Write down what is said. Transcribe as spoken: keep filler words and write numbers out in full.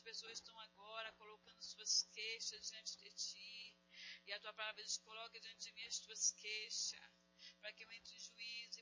pessoas estão agora colocando suas queixas diante de Ti. E a Tua palavra diz, coloca diante de mim as Tuas queixas, para que eu entre em juízo